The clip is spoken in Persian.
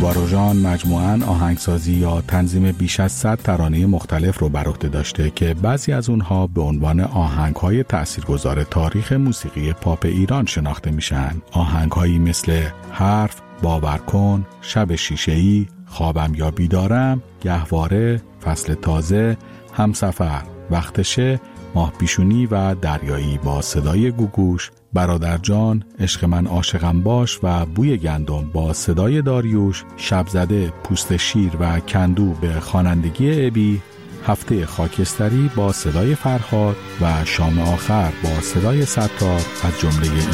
نوار و ژان مجموعاً آهنگسازی یا تنظیم بیش از 100 ترانه مختلف رو بر عهده داشته که بعضی از اونها به عنوان آهنگ‌های تاثیرگذار تاریخ موسیقی پاپ ایران شناخته میشن. آهنگ‌هایی مثل حرف، باور کن، شب شیشه‌ای، خوابم یا بیدارم، گهواره، فصل تازه، همسفر، وقتشه، ماه پیشونی و دریایی با صدای گوگوش، برادر جان، عشق من عاشقم باش و بوی گندم با صدای داریوش، شب زده، پوست شیر و کندو به خوانندگی ابی، هفته خاکستری با صدای فرهاد و شام آخر با صدای ستار از جمله